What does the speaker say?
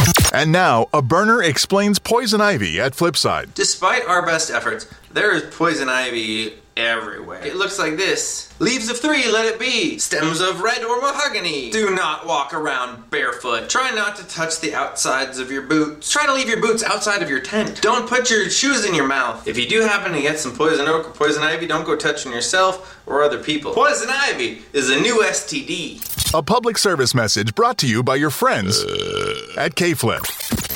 And now, a burner explains poison ivy at Flipside. Despite our best efforts, there is poison ivy everywhere. It looks like this. Leaves of 3, let it be. Stems of red or mahogany. Do not walk around barefoot. Try not to touch the outsides of your boots. Try to leave your boots outside of your tent. Don't put your shoes in your mouth. If you do happen to get some poison oak or poison ivy, don't go touching yourself or other people. Poison ivy is a new STD. A public service message brought to you by your friends at K-Flip.